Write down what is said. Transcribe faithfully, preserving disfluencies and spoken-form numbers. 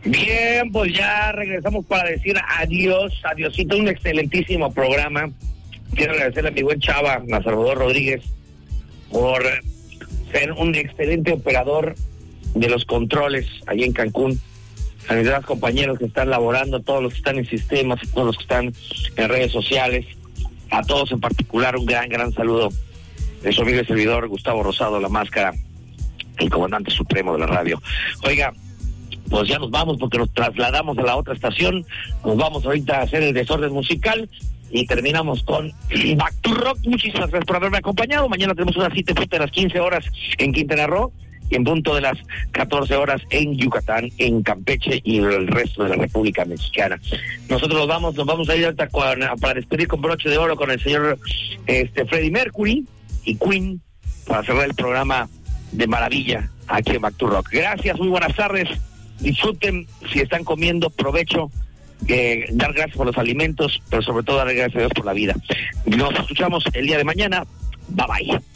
Bien, pues ya regresamos para decir adiós, adiosito, un excelentísimo programa. Quiero agradecerle a mi buen Chava, a Salvador Rodríguez, por ser un excelente operador de los controles allí en Cancún. A mis demás compañeros que están laborando, todos los que están en sistemas, todos los que están en redes sociales, a todos en particular un gran, gran saludo de su amigo y servidor Gustavo Rosado, La Máscara, el comandante supremo de la radio. Oiga, pues ya nos vamos porque nos trasladamos a la otra estación, nos vamos ahorita a hacer el desorden musical y terminamos con Back to Rock. Muchísimas gracias por haberme acompañado. Mañana tenemos una cita a las quince horas en Quintana Roo y en punto de las catorce horas en Yucatán, en Campeche y el resto de la República Mexicana. Nosotros nos vamos, nos vamos a ir hasta con, para despedir con broche de oro con el señor este Freddie Mercury y Queen para cerrar el programa de maravilla aquí en Back to Rock. Gracias, muy buenas tardes. Disfruten, si están comiendo, provecho, eh, dar gracias por los alimentos, pero sobre todo dar gracias a Dios por la vida. Nos escuchamos el día de mañana. Bye bye.